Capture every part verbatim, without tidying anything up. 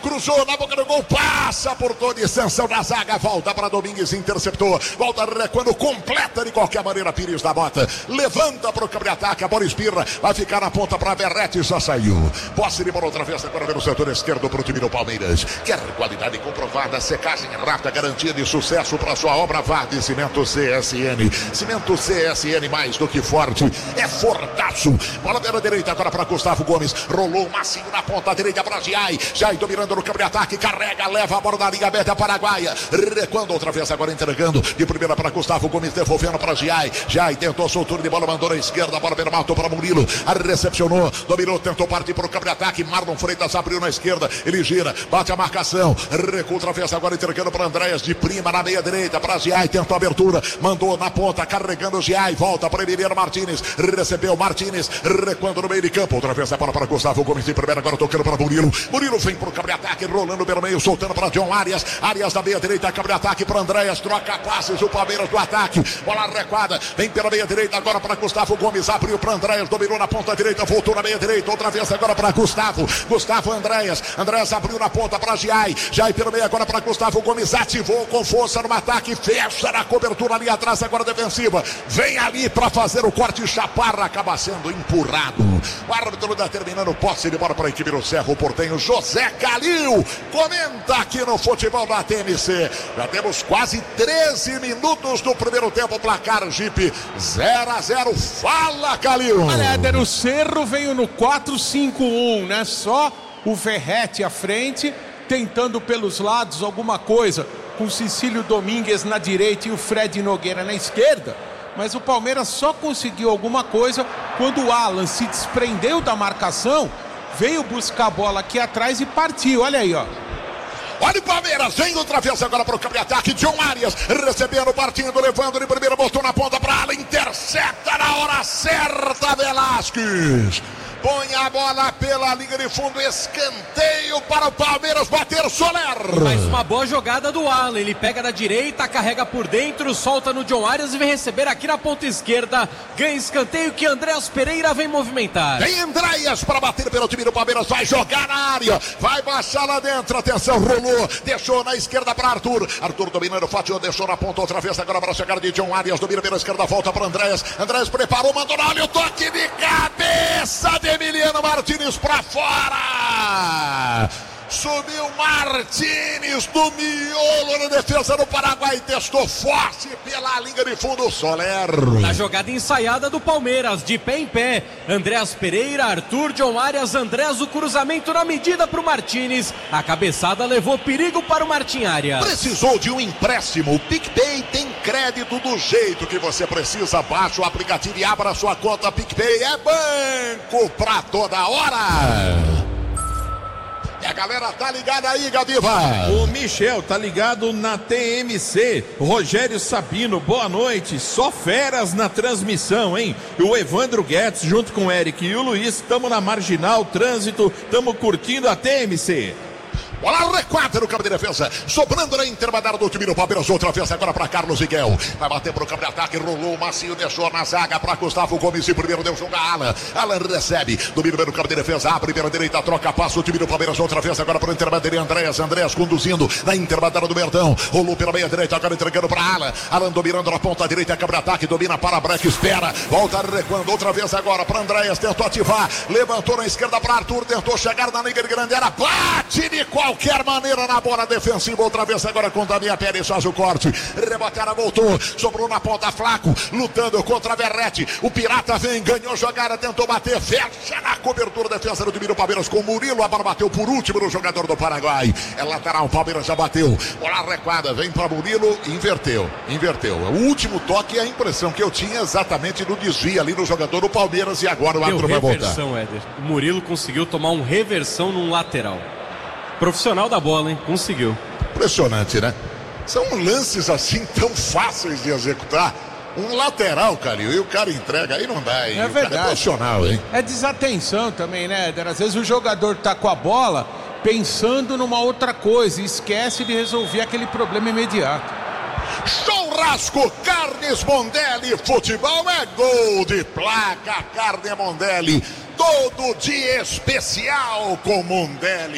cruzou na boca do gol, passa por toda extensão da zaga, volta para Domingues, interceptou, volta recuando, completa de qualquer maneira Pires da Mota, levanta para o campo de ataque, a bola espirra, vai ficar na ponta para Verrete, só saiu. Posse de bola outra vez agora pelo setor esquerdo para o time do Palmeiras. Quer qualidade comprovada, secagem rápida, garantia de sucesso para sua obra, vá de Cimento C S N. Cimento C S N, mais do que forte, é fortaço. Bola pela direita agora para Gustavo Gomes, rolou o macio na ponta direita para Giai, Giai dominando no campo de ataque, carrega, leva a bola na linha aberta Paraguaia, recuando outra vez agora entregando, de primeira para Gustavo Gomes, devolvendo para Giai, Giai tentou soltura de bola, mandou na esquerda, a bola pelo alto para Murilo, a recepcionou, dominou, tentou partir para o campo de ataque, Marlon Freitas abriu na esquerda, ele gira, bate a marcação, recua outra vez agora entregando para Andréas, de prima na meia direita para Giai, tentou a abertura, mandou na ponta, carregando Giai, volta para Emiliano Martínez, recebeu Martínez, recuando no meio de campo, outra vez a bola para Gustavo Gomes, de primeira agora tocando para Murilo, Murilo vem para o campo de ataque, rolando pelo meio, soltando para John Arias, Arias da meia direita, campo de ataque para Andréas, troca passes, o Palmeiras do ataque, bola recuada, vem pela meia direita agora para Gustavo Gomes, abriu para Andréas, dominou na ponta direita, voltou na meia direita, outra vez agora para Gustavo, Gustavo Andréas, Andréas abriu na ponta para Giai, Giai pelo meio agora para Gustavo Gomes, ativou com força no ataque, fecha na cobertura ali atrás agora defensiva, vem ali para fazer o corte, Chaparra acaba sendo empurrado, o árbitro determinando posse de bola para a equipe do Cerro Porteño, José Calil, comenta aqui no futebol da T M C, já temos quase treze minutos do primeiro tempo, placar Jeep zero a zero, fala Calil. Olha, Éder, o Cerro veio no quatro cinco um, né? Só o Verrete à frente, tentando pelos lados alguma coisa, com o Cecílio Domingues na direita e o Fred Nogueira na esquerda, mas o Palmeiras só conseguiu alguma coisa quando o Alan se desprendeu da marcação, veio buscar a bola aqui atrás e partiu, olha aí, ó. Olha o Palmeiras, vem outra vez agora para o campo de ataque, John Arias, recebendo, partindo, levando de primeira, botou na ponta para Ala, intercepta na hora certa, Velasquez. Põe a bola pela linha de fundo, escanteio para o Palmeiras bater, Soler. Mais uma boa jogada do Alan, ele pega da direita, carrega por dentro, solta no John Arias e vem receber aqui na ponta esquerda, ganha escanteio que Andréas Pereira vem movimentar. Tem Andréas para bater pelo time do Palmeiras, vai jogar na área, vai baixar lá dentro, atenção, rolou, deixou na esquerda para Arthur, Arthur dominando, fatiou, deixou na ponta outra vez agora para chegar de John Arias, domina pela esquerda, volta para Andréas, Andréas preparou, mandou na área, o toque de cabeça de Emiliano Martínez para fora. Subiu Martínez do miolo na defesa do Paraguai, testou forte pela linha de fundo, Soler. Na jogada ensaiada do Palmeiras, de pé em pé, Andréas Pereira, Arthur, John Arias, Andrés, o cruzamento na medida para o Martínez, a cabeçada levou perigo para o Martim Arias. Precisou de um empréstimo, o PicPay tem crédito do jeito que você precisa, baixa o aplicativo e abra sua conta PicPay, é banco pra toda hora. E a galera tá ligada aí, Gabiva. O Michel tá ligado na T M C. Rogério Sabino, boa noite. Só feras na transmissão, hein? O Evandro Guedes junto com o Eric e o Luiz, estamos na Marginal Trânsito, estamos curtindo a T M C. Bola recuada no campo de defesa, sobrando na intermediária do time do Palmeiras, outra vez agora para Carlos Miguel, vai bater pro campo de ataque, rolou o macio, deixou na zaga para Gustavo Gomes, e primeiro deu jogo a Alan, Alan recebe, domina no campo de defesa, abre pela direita, troca, passa o time do Palmeiras, outra vez agora para o intermediário, Andréas, Andréas conduzindo na intermediária do Bertão, rolou pela meia direita, agora entregando para Alan, Alan dominando na ponta direita, campo de ataque, domina para Breck, espera, volta recuando, outra vez agora para Andréas, tentou ativar, levantou na esquerda para Arthur, tentou chegar na linha de grande área, bate de qual qualquer maneira na bola defensiva, outra vez agora com Damian Pérez faz o corte, reboteada, voltou, sobrou na ponta, Flaco, lutando contra Verrete, o Pirata vem, ganhou jogada, tentou bater, fecha na cobertura, defesa do time do Palmeiras com Murilo, a bola bateu por último no jogador do Paraguai, é lateral, o Palmeiras já bateu, bola recuada, vem para Murilo, inverteu, inverteu, o último toque, a impressão que eu tinha exatamente no desvio ali no jogador do Palmeiras, e agora o árbitro vai voltar. Reversão, Éder, o Murilo conseguiu tomar um reversão num lateral. Profissional da bola, hein? Conseguiu. Impressionante, né? São lances assim tão fáceis de executar. Um lateral, cara, e o cara entrega, aí não dá, hein? É o verdade. Cara é profissional, hein? É desatenção também, né, Éder? Às vezes o jogador tá com a bola pensando numa outra coisa e esquece de resolver aquele problema imediato. Churrasco Carnes Mondelli, futebol é gol de placa, Carne Mondelli, todo dia especial com Mondelli.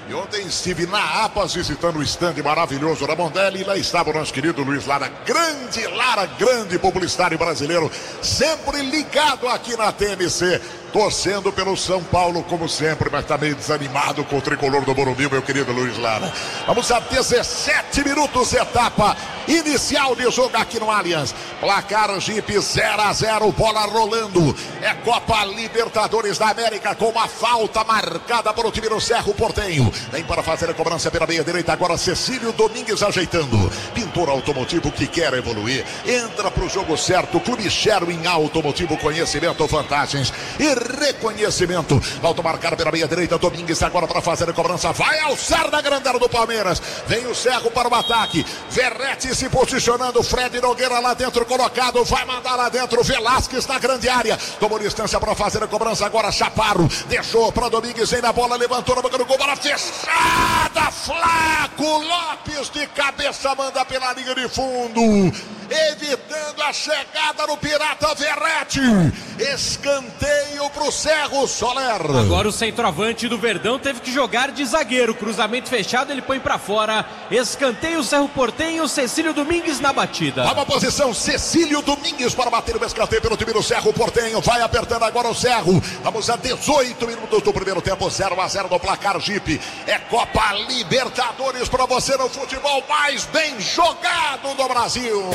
E ontem estive na APAS visitando o stand maravilhoso da Mondelli e lá estava o nosso querido Luiz Lara, grande Lara, grande publicitário brasileiro, sempre ligado aqui na T M C, torcendo pelo São Paulo como sempre, mas tá meio desanimado com o tricolor do Morumbi, meu querido Luiz Lara. Vamos a dezessete minutos, etapa inicial de jogo aqui no Allianz. Placar Jeep zero a zero, bola rolando. É Copa Libertadores da América com uma falta marcada para o time do Cerro Porteño. Vem para fazer a cobrança pela meia direita agora Cecílio Domingues ajeitando. Pintor automotivo que quer evoluir. Entra para o jogo certo. Clube Sherwin Automotivo, conhecimento, vantagens e reconhecimento. Volta a marcar pela meia direita. Domingues agora para fazer a cobrança. Vai alçar na grandela do Palmeiras. Vem o Cerro para o ataque. Verratti se posicionando. Fred Nogueira lá dentro colocado. Vai mandar lá dentro. Velasquez na grande área. Tomou distância para fazer a cobrança. Agora Chaparro. Deixou para Domingues. Vem na bola. Levantou na boca do gol. Bola fechada. Flaco Lopes de cabeça manda pela linha de fundo. Evitando a chegada do Pirata Verratti. Escanteio pro Cerro. Soler. Agora o centroavante do Verdão teve que jogar de zagueiro. Cruzamento fechado, ele põe pra fora. Escanteio Cerro Porteño. Cecílio Domingues na batida. Nova posição, Cecílio Domingues para bater o escanteio pelo time do Cerro Porteño. Vai apertando agora o Cerro. Vamos a dezoito minutos do primeiro tempo. zero a zero no placar Jeep. É Copa Libertadores para você no futebol mais bem jogado do Brasil.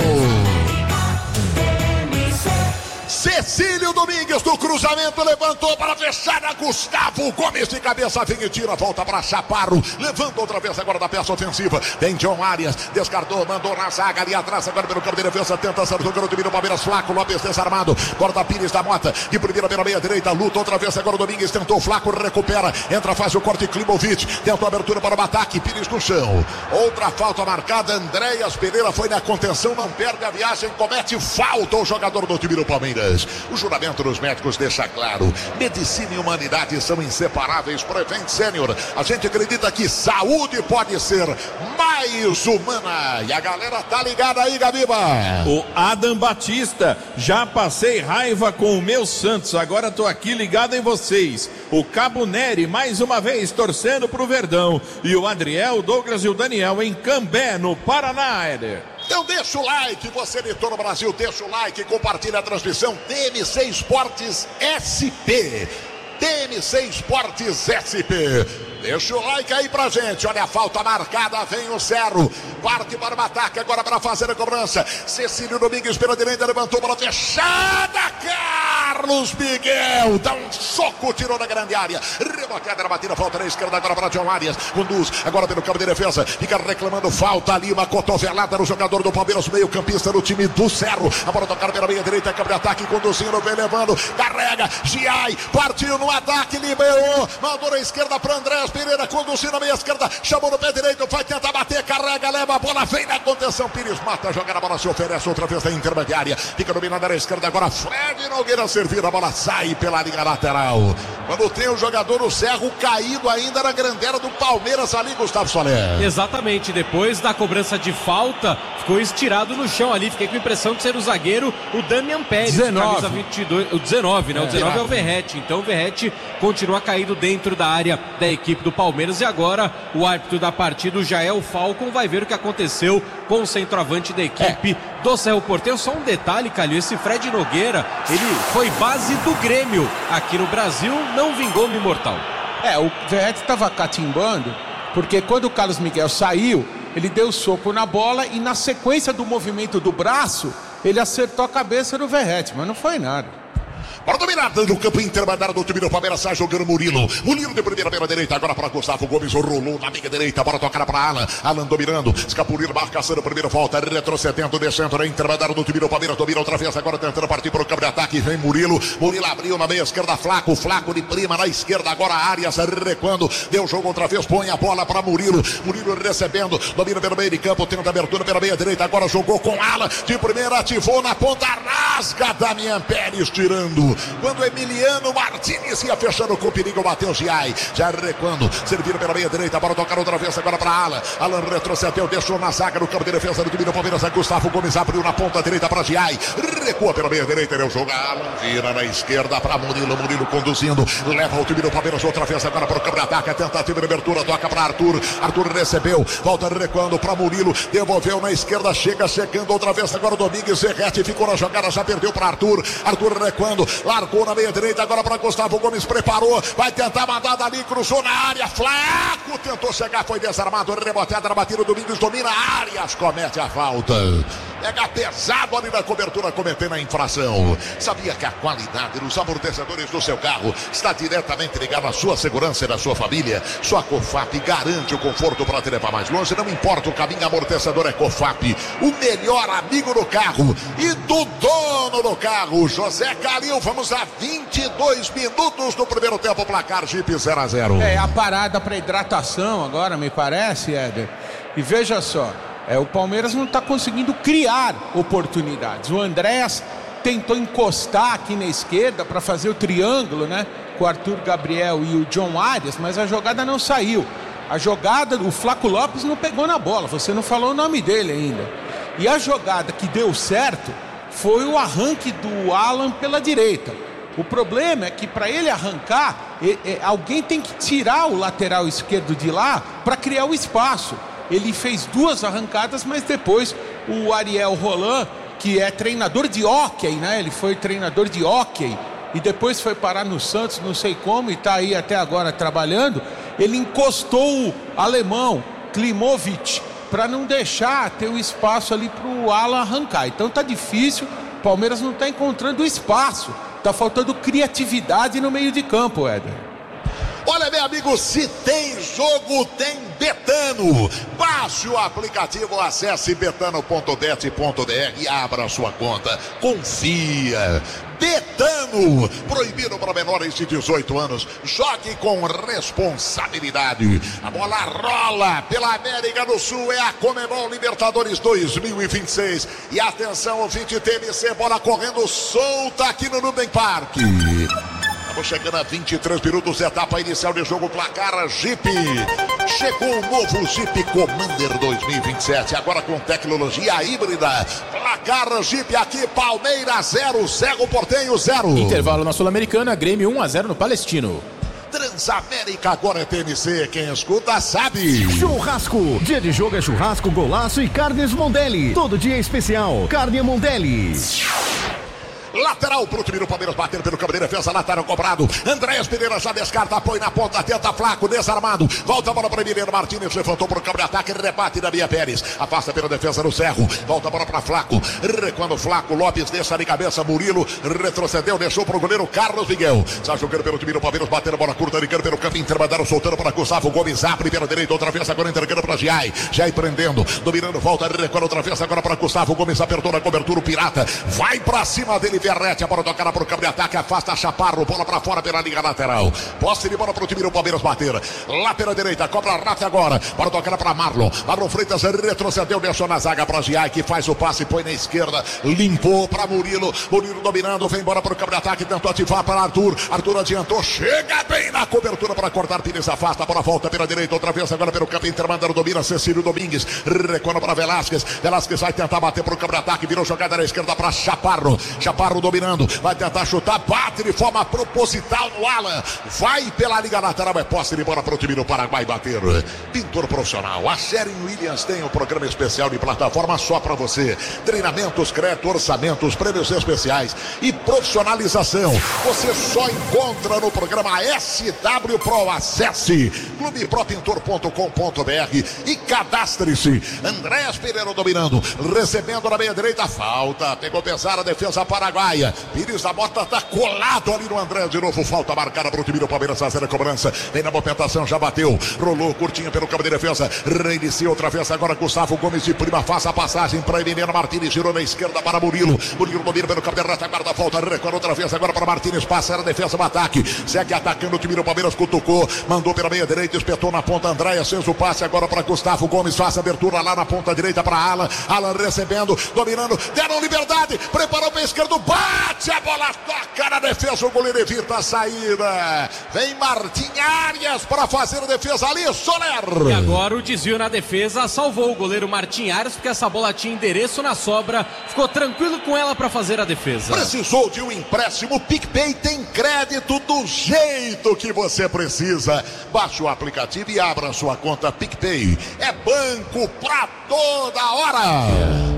Cecílio Domingues do cruzamento levantou para fechar a Gustavo Gomes de cabeça, vem e tira, volta para Chaparro, levanta outra vez agora da peça ofensiva, tem John Arias, descartou, mandou na zaga ali atrás, agora pelo campo de defesa, tenta ser jogando o time do Palmeiras, Flaco Lopes desarmado, corta Pires da Mota, de primeira pela meia direita, luta outra vez agora o Domingues, tentou, Flaco recupera, entra, faz o corte, Klimovic, tentou a abertura para o ataque, Pires no chão, outra falta marcada, Andréas Pereira foi na contenção, não perde a viagem, comete falta o jogador do time do Palmeiras. O juramento dos médicos deixa claro: medicina e humanidade são inseparáveis. Prevent Sênior, a gente acredita que saúde pode ser mais humana. E a galera tá ligada aí, Gabiba. O Adam Batista, já passei raiva com o meu Santos, agora tô aqui ligado em vocês. O Cabo Neri, mais uma vez, torcendo pro Verdão. E o Adriel, o Douglas e o Daniel em Cambé, no Paraná, Éder. Então deixa o like, você de todo o Brasil, deixa o like, compartilha a transmissão. T M C Esportes S P. T M C Esportes S P. Deixa o like aí pra gente. Olha a falta marcada, vem o Cerro. Parte para o ataque agora para fazer a cobrança. Cecílio Domingues pela direita, levantou, bola fechada. Carlos Miguel dá um soco, tirou da grande área. Rebotada na batida, falta na esquerda agora para John Arias. Conduz agora pelo campo de defesa. Fica reclamando falta ali, uma cotovelada no jogador do Palmeiras, meio campista do time do Cerro. A bola tocada pela meia direita, campo de ataque, conduzindo, vem levando, carrega, Giai, partiu no ataque, liberou, mandou na esquerda para Andréas Pereira, conduzindo a meia esquerda, chamou no pé direito, vai tentar bater, carrega, leva a bola, vem na contenção, Pires mata, joga a bola, se oferece outra vez na intermediária, fica dominada na esquerda agora, Fred Nogueira servir, a bola sai pela linha lateral. Quando tem o jogador do Cerro caído ainda na grandela do Palmeiras ali, Gustavo Soler. Exatamente, depois da cobrança de falta, ficou estirado no chão ali, fiquei com a impressão de ser o zagueiro, o Damian Pérez, camisa vinte e dois, o dezenove, né? O dezenove é, é o Verratti, então o Verratti continua caído dentro da área da equipe do Palmeiras e agora o árbitro da partida, o Jael Falcon, vai ver o que aconteceu com o centroavante da equipe é. do Cerro Porteño. Só um detalhe, Calil, esse Fred Nogueira, ele foi base do Grêmio aqui no Brasil, não vingou no Imortal. É, o Verratti estava catimbando, porque quando o Carlos Miguel saiu, ele deu soco na bola e na sequência do movimento do braço, ele acertou a cabeça do Verratti, mas não foi nada. Para dominar no campo intermediário do time do Palmeiras, sai jogando Murilo. Murilo de primeira pela direita, agora para Gustavo Gomes, rolou na meia direita, bora tocar para Alan. Alan dominando, Escapulir, marcação, primeira volta, retrocedendo, descendo na intermediária do time do Palmeiras, domina outra vez, agora tentando partir para o campo de ataque, vem Murilo. Murilo abriu na meia esquerda, Flaco, Flaco de prima na esquerda, agora Arias recuando, deu jogo outra vez, põe a bola para Murilo. Murilo recebendo, domina pelo meio de campo, tenta abertura pela meia direita, agora jogou com Alan, de primeira ativou na ponta, rasga Damian Pérez tirando. Brasil. Quando Emiliano Martins ia fechando com o perigo, bateu o Giai. Já recuando, servindo pela meia direita, para tocar outra vez agora para Alan. Alan retrocedeu, deixou na zaga no campo de defesa do time do Palmeiras. Gustavo Gomes abriu na ponta direita para Giai. Recua pela meia direita, ele é o jogo. Alan vira na esquerda para Murilo. Murilo conduzindo, leva o time do Palmeiras outra vez agora para o campo de ataque. A tentativa de abertura, toca para Arthur. Arthur recebeu, volta recuando para Murilo. Devolveu na esquerda, chega chegando outra vez agora o Domingues. Verratti ficou na jogada, já perdeu para Arthur. Arthur recuando, largou na meia direita agora para Gustavo Gomes, preparou, vai tentar mandar dali, cruzou na área, Flaco tentou chegar, foi desarmado, reboteada na batida, Domingues domina, Arias comete a falta, pega pesado ali na cobertura, cometendo a infração. Sabia que a qualidade dos amortecedores do seu carro está diretamente ligada à sua segurança e da sua família? Sua Cofap garante o conforto para te levar mais longe, não importa o caminho, amortecedor é Cofap, o melhor amigo do carro e do dono do carro, José Calil. Vamos a vinte e dois minutos do primeiro tempo, placar Jeep zero a zero. É a parada para hidratação agora, me parece, Éder. E veja só, é, o Palmeiras não está conseguindo criar oportunidades. O Andréas tentou encostar aqui na esquerda para fazer o triângulo, né? Com o Arthur Gabriel e o John Arias, mas a jogada não saiu. A jogada, o Flaco Lopes não pegou na bola, você não falou o nome dele ainda. E a jogada que deu certo foi o arranque do Alan pela direita. O problema é que para ele arrancar, é, é, alguém tem que tirar o lateral esquerdo de lá para criar o espaço. Ele fez duas arrancadas, mas depois o Ariel Roland, que é treinador de hóquei, né? Ele foi treinador de hóquei e depois foi parar no Santos, não sei como, e está aí até agora trabalhando. Ele encostou o alemão Klimovic para não deixar ter o espaço ali para o Alan arrancar. Então tá difícil, o Palmeiras não está encontrando espaço, tá faltando criatividade no meio de campo, Éder. Olha, meu amigo, se tem jogo, tem Betano. Baixe o aplicativo, acesse betano ponto bet ponto br e abra a sua conta. Confia. Betano, proibido para menores de dezoito anos. Jogue com responsabilidade. A bola rola pela América do Sul. É a Conmebol Libertadores dois mil e vinte e seis. E atenção, ouvinte T M C, bola correndo solta aqui no Nubank Park. Estamos chegando a vinte e três minutos, etapa inicial de jogo, placar Jeep. Chegou o novo Jeep Commander dois mil e vinte e sete, agora com tecnologia híbrida. Placar Jeep aqui, Palmeiras zero, Cerro Porteño zero. Intervalo na Sul-Americana, Grêmio um a zero no Palestino. Transamérica agora é T M C, quem escuta sabe. Churrasco, dia de jogo é churrasco, golaço e carnes Mondelli. Todo dia é especial, carne Mondelli. Lateral pro time do Palmeiras, bater pelo campo de defesa, lateral cobrado. Andréas Pereira já descarta, põe na ponta, tenta Flaco, desarmado. Volta a bola para Emiliano Martins, levantou pro campo de ataque, rebate da Bia Pérez. Afasta pela defesa do Cerro, volta a bola para Flaco. Recuando Flaco, Lopes deixa de cabeça, Murilo retrocedeu, deixou pro goleiro Carlos Miguel. Está jogando pelo time do Palmeiras, batendo a bola curta, ligando pelo campo, intermediário, soltando para Gustavo Gomes, abre pela direita, outra vez agora entregando para Giai. Giai prendendo, dominando, volta, recuando outra vez agora para Gustavo Gomes, apertou na cobertura, o Pirata vai para cima dele, Verratti, a bola tocada para o campo de ataque, afasta Chaparro, bola para fora pela linha lateral. Posse de bola para o time do Palmeiras bater. Lá pela direita, cobra Rafa agora, bola tocada para Marlon. Marlon Freitas retrocedeu, deixou na zaga para Giai, que faz o passe, põe na esquerda, limpou para Murilo. Murilo dominando, vem embora para o campo de ataque, tentou ativar para Arthur. Arthur adiantou, chega bem na cobertura para cortar, Pires afasta, a bola volta pela direita, outra vez agora pelo campo intermandando, domina Cecílio Domingues, recuando para Velasquez. Velasquez vai tentar bater para o campo de ataque, virou jogada na esquerda para Chaparro. Chaparro dominando, vai tentar chutar, bate de forma proposital no Alan, vai pela liga lateral, é posse de bola para o time do Paraguai bater. Pintor profissional, a Sherwin Williams tem um programa especial de plataforma só para você, treinamentos, crédito, orçamentos, prêmios especiais e profissionalização, você só encontra no programa S W Pro. Acesse clube pro pintor ponto com ponto br e cadastre-se. Andréas Pereira dominando, recebendo na meia direita, falta, pegou pesada a defesa paraguaia. Pires da Mota tá colado ali no André, de novo falta marcada para o time do Palmeiras, fazer a cobrança, vem na movimentação, já bateu, rolou curtinho pelo campo de defesa, reinicia outra vez agora Gustavo Gomes de prima, faça a passagem para Emiliano Martins, girou na esquerda para Murilo, Murilo domina pelo campo de retaguarda, falta, recuando outra vez agora para Martins, passa a defesa, o ataque, segue atacando o time do Palmeiras, cutucou, mandou pela meia direita, espetou na ponta, Andréas fez o passe agora para Gustavo Gomes, faça a abertura lá na ponta direita para Alan, Alan recebendo, dominando, deram liberdade, preparou para a esquerda, bate a bola, toca na defesa, o goleiro evita a saída. Vem Martim Arias para fazer a defesa ali, Soler. E agora o desvio na defesa salvou o goleiro Martim Arias, porque essa bola tinha endereço na sobra, ficou tranquilo com ela para fazer a defesa. Precisou de um empréstimo? PicPay tem crédito do jeito que você precisa. Baixe o aplicativo e abra sua conta PicPay. É banco pra toda hora.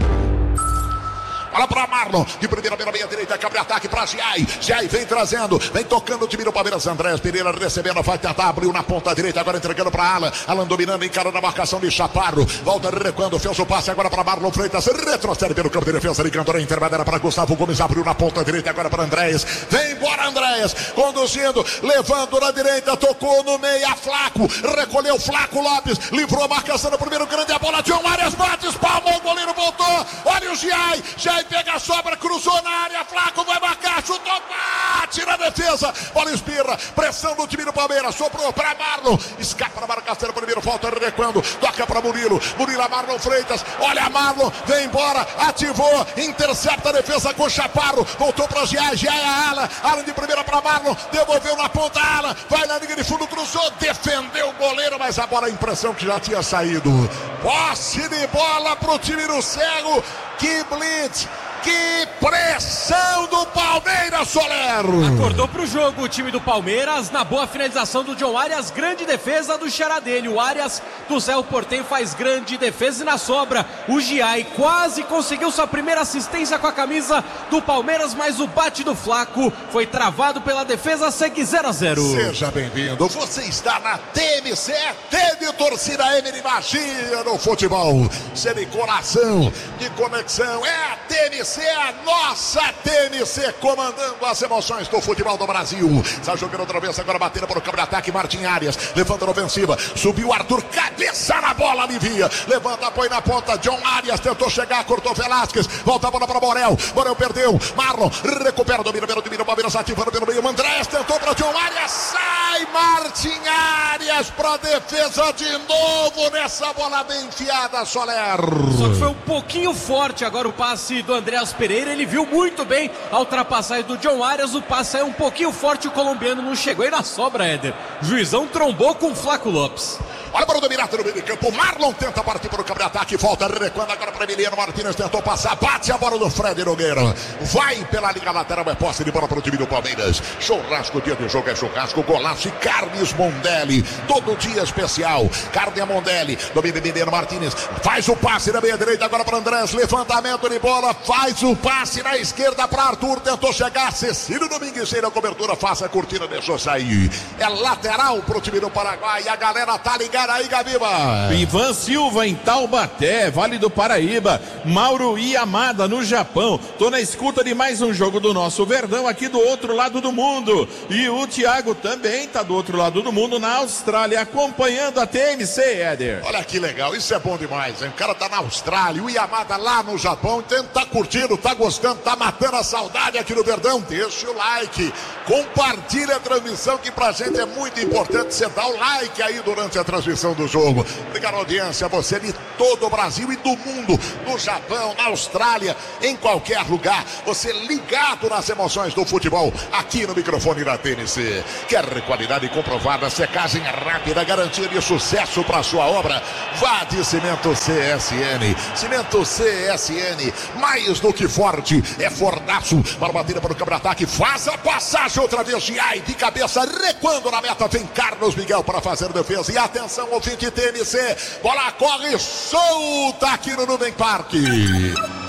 Bola para Marlon, de primeira pela meia direita, cabe ataque para Giai. Giai vem trazendo, vem tocando o time do Palmeiras. Andrés Pereira recebendo, vai tentar abrir na ponta direita, agora entregando para Alan. Alan dominando, encarando a marcação de Chaparro. Volta recuando, fez o passe agora para Marlon Freitas. Retrocede pelo campo de defesa, ele cantou a intermediária para Gustavo Gomes, abriu na ponta direita, agora para Andrés. Vem embora Andrés, conduzindo, levando na direita, tocou no meia, Flaco. Recolheu Flaco Lopes, livrou a marcação no primeiro grande, a bola de um Arias, bate, espalmou, o goleiro voltou. Olha o Giai, Giai pega a sobra, cruzou na área, Flaco vai marcar, chutou, bate na defesa, bola espirra, pressão do time do Palmeiras, sobrou para Marlon, escapa na marcação no primeiro, volta recuando, toca para Murilo, Murilo a Marlon Freitas, olha Marlon, vem embora, ativou, intercepta a defesa com Chaparro, voltou para Giai, Giai a Alan, Alan de primeira para Marlon, devolveu na ponta, Alan, vai na linha de fundo, cruzou, defendeu o goleiro, mas a bola, a impressão que já tinha saído. Posse de bola pro time do Cego. Que blitz, que pressão do Palmeiras, Soler. Acordou pro jogo o time do Palmeiras, na boa finalização do John Arias, grande defesa do xará dele. O Arias do Zé Portem faz grande defesa e na sobra o Giai quase conseguiu sua primeira assistência com a camisa do Palmeiras, mas o bate do Flaco foi travado pela defesa, segue zero a zero. Seja bem-vindo, você está na T M C, teve torcida Emery, magia no futebol, sede coração de conexão, é a T M C, a nossa T M C comandando as emoções do futebol do Brasil. Está jogando outra vez, agora batendo para o campo de ataque, Martim Arias, levanta na ofensiva, subiu Arthur, cabeça na bola, alivia, levanta, põe na ponta, John Arias tentou chegar, cortou Velasquez, volta a bola para Borel, Borel perdeu, Marlon recupera, domina pelo domínio, Palmeiras ativando pelo meio, Andrés tentou para John Arias, sai Martim Arias para defesa de novo nessa bola bem enfiada, Soler. Só que foi um pouquinho forte agora o passe do Andrés Pereira, ele viu muito bem a ultrapassagem do John Arias, o passe é um pouquinho forte, o colombiano não chegou e na sobra, Éder, o juizão trombou com o Flaco Lopes. Olha para o dominado no meio de campo, Marlon tenta partir para o campo de ataque, volta recuando agora para Emiliano Martínez, tentou passar, bate a bola do Fred Nogueira, vai pela liga lateral, é posse de bola para o time do Palmeiras. Churrasco, dia de jogo é churrasco, golaço e carnes Mondelli, todo dia especial, carne a Mondelli, domina Emiliano Martínez, faz o passe na meia direita agora para Andrés, levantamento de bola, faz o passe na esquerda para Arthur, tentou chegar, Cecílio Domingues na cobertura, faça a cortina, deixou sair, é lateral para o time do Paraguai, a galera tá ligada aí, Gabiba. Ivan Silva em Taubaté, Vale do Paraíba, Mauro Yamada no Japão. Tô na escuta de mais um jogo do nosso Verdão aqui do outro lado do mundo. E o Thiago também tá do outro lado do mundo, na Austrália, acompanhando a T M C, Éder. Olha que legal, isso é bom demais, hein? O cara tá na Austrália, o Yamada lá no Japão, então tá curtindo, tá gostando, tá matando a saudade aqui no Verdão. Deixa o like, compartilha a transmissão, que pra gente é muito importante você dar o like aí durante a transmissão do jogo. Obrigado, audiência, você de todo o Brasil e do mundo, no Japão, na Austrália, em qualquer lugar, você ligado nas emoções do futebol, aqui no microfone da T N C. Quer qualidade comprovada, secagem rápida, garantia de sucesso para sua obra? Vá de Cimento C S N. Cimento C S N, mais do que forte, é fordaço. Para batida para o campo de ataque, faz a passagem outra vez, Giai de cabeça, recuando na meta, vem Carlos Miguel para fazer defesa. E atenção, ouvinte T M C, bola corre solta aqui no Nuvem Parque.